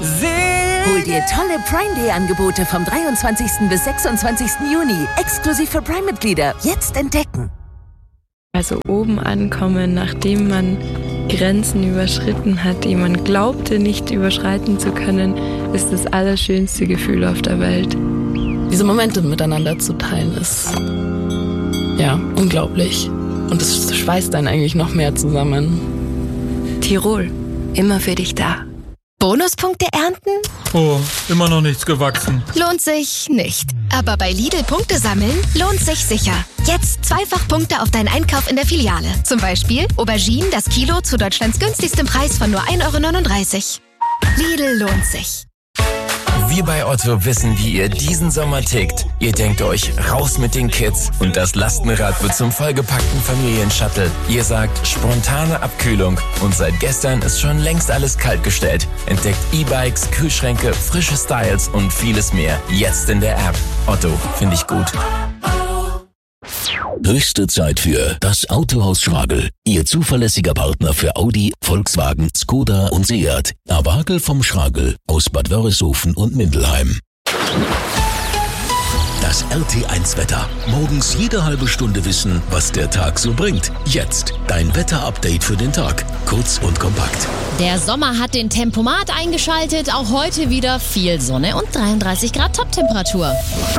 Hol dir tolle Prime Day Angebote vom 23. bis 26. Juni. Exklusiv für Prime-Mitglieder. Jetzt entdecken. Also oben ankommen, nachdem man Grenzen überschritten hat, die man glaubte nicht überschreiten zu können, ist das allerschönste Gefühl auf der Welt. Diese Momente miteinander zu teilen ist ja unglaublich. Und es schweißt einen eigentlich noch mehr zusammen. Tirol, immer für dich da. Bonuspunkte ernten? Oh, immer noch nichts gewachsen. Lohnt sich nicht. Aber bei Lidl Punkte sammeln lohnt sich sicher. Jetzt zweifach Punkte auf deinen Einkauf in der Filiale. Zum Beispiel Auberginen das Kilo zu Deutschlands günstigstem Preis von nur 1,39 €. Lidl lohnt sich. Wir bei Otto wissen, wie ihr diesen Sommer tickt. Ihr denkt euch, raus mit den Kids und das Lastenrad wird zum vollgepackten Familienshuttle. Ihr sagt, spontane Abkühlung und seit gestern ist schon längst alles kaltgestellt. Entdeckt E-Bikes, Kühlschränke, frische Styles und vieles mehr. Jetzt in der App. Otto, finde ich gut. Höchste Zeit für das Autohaus Schragel. Ihr zuverlässiger Partner für Audi, Volkswagen, Skoda und Seat. Awagel vom Schragel aus Bad Wörishofen und Mindelheim. Das RT1-Wetter. Morgens jede halbe Stunde wissen, was der Tag so bringt. Jetzt dein Wetter-Update für den Tag. Kurz und kompakt. Der Sommer hat den Tempomat eingeschaltet. Auch heute wieder viel Sonne und 33 Grad Toptemperatur.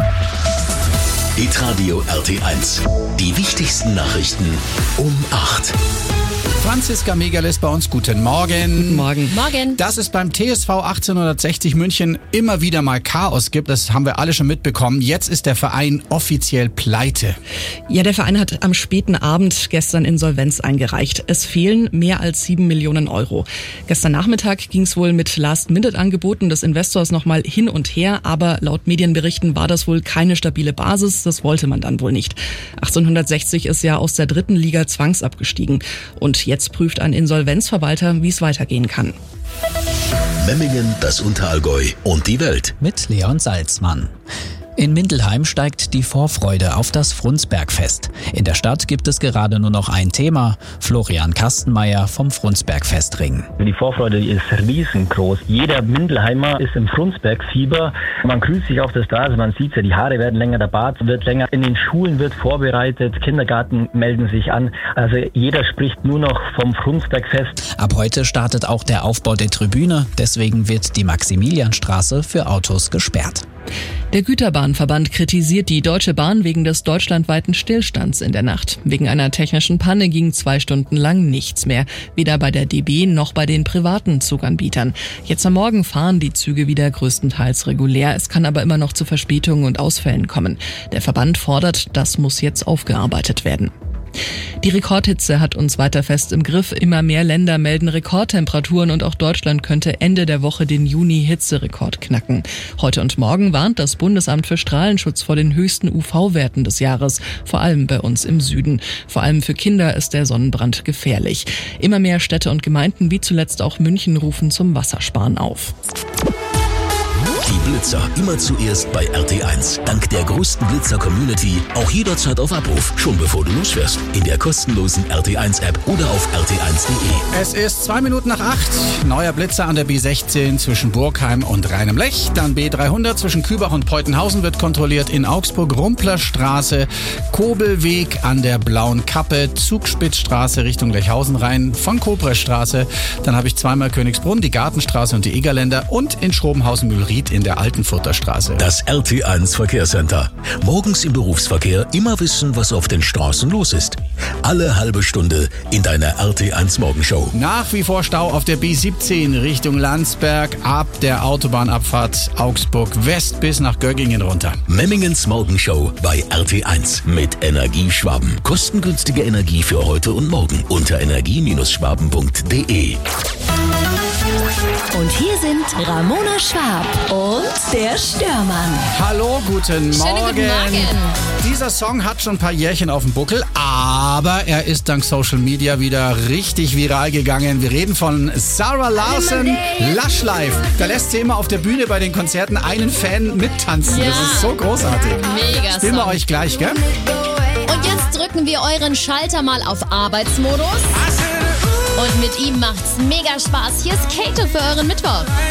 Hitradio RT1. Die wichtigsten Nachrichten um 8. Franziska Megalis bei uns, guten Morgen. Guten Morgen. Morgen. Dass es beim TSV 1860 München immer wieder mal Chaos gibt, das haben wir alle schon mitbekommen. Jetzt ist der Verein offiziell pleite. Ja, der Verein hat am späten Abend gestern Insolvenz eingereicht. Es fehlen mehr als 7 Millionen €. Gestern Nachmittag ging es wohl mit Last-Minute-Angeboten des Investors nochmal hin und her, aber laut Medienberichten war das wohl keine stabile Basis. Das wollte man dann wohl nicht. 1860 ist ja aus der 3. Liga zwangsabgestiegen. Und jetzt prüft ein Insolvenzverwalter, wie es weitergehen kann. Memmingen, das Unterallgäu und die Welt. Mit Leon Salzmann. In Mindelheim steigt die Vorfreude auf das Frundsbergfest. In der Stadt gibt es gerade nur noch ein Thema. Florian Kastenmeier vom Frundsbergfestring. Die Vorfreude ist riesengroß. Jeder Mindelheimer ist im Frundsbergfieber. Man grüßt sich auf der Straße, man sieht ja, die Haare werden länger, der Bart wird länger. In den Schulen wird vorbereitet, Kindergarten melden sich an. Also jeder spricht nur noch vom Frundsbergfest. Ab heute startet auch der Aufbau der Tribüne. Deswegen wird die Maximilianstraße für Autos gesperrt. Der Güterbahnverband kritisiert die Deutsche Bahn wegen des deutschlandweiten Stillstands in der Nacht. Wegen einer technischen Panne ging 2 Stunden lang nichts mehr, weder bei der DB noch bei den privaten Zuganbietern. Jetzt am Morgen fahren die Züge wieder größtenteils regulär. Es kann aber immer noch zu Verspätungen und Ausfällen kommen. Der Verband fordert, das muss jetzt aufgearbeitet werden. Die Rekordhitze hat uns weiter fest im Griff. Immer mehr Länder melden Rekordtemperaturen und auch Deutschland könnte Ende der Woche den Juni-Hitzerekord knacken. Heute und morgen warnt das Bundesamt für Strahlenschutz vor den höchsten UV-Werten des Jahres, vor allem bei uns im Süden. Vor allem für Kinder ist der Sonnenbrand gefährlich. Immer mehr Städte und Gemeinden, wie zuletzt auch München, rufen zum Wassersparen auf. Die Blitzer immer zuerst bei RT1. Dank der größten Blitzer-Community auch jederzeit auf Abruf. Schon bevor du losfährst. In der kostenlosen RT1-App oder auf rt1.de. Es ist 2 Minuten nach 8. Neuer Blitzer an der B16 zwischen Burgheim und Rheinem-Lech. Dann B300 zwischen Kübach und Peutenhausen wird kontrolliert. In Augsburg Rumplerstraße, Kobelweg an der Blauen Kappe, Zugspitzstraße Richtung Lechhausen rein, von Koprestraße. Dann habe ich zweimal Königsbrunn, die Gartenstraße und die Egerländer und in Schrobenhausen-Mühlried in der Altenfurter Straße. Das RT1 Verkehrscenter. Morgens im Berufsverkehr immer wissen, was auf den Straßen los ist. Alle halbe Stunde in deiner RT1 Morgenshow. Nach wie vor Stau auf der B17 Richtung Landsberg ab der Autobahnabfahrt Augsburg West bis nach Göggingen runter. Memmingens Morgenshow bei RT1 mit Energieschwaben. Kostengünstige Energie für heute und morgen unter energie-schwaben.de. Und hier sind Ramona Schwab und der Störmann. Hallo, guten Morgen. Schönen guten Morgen. Dieser Song hat schon ein paar Jährchen auf dem Buckel, aber er ist dank Social Media wieder richtig viral gegangen. Wir reden von Zara Larsson, Lush Life. Da lässt sie immer auf der Bühne bei den Konzerten einen Fan mittanzen. Ja. Das ist so großartig. Mega Spielen wir euch gleich, gell? Und jetzt drücken wir euren Schalter mal auf Arbeitsmodus. Und mit ihm macht's mega Spaß. Hier ist Kato für euren Mittwoch.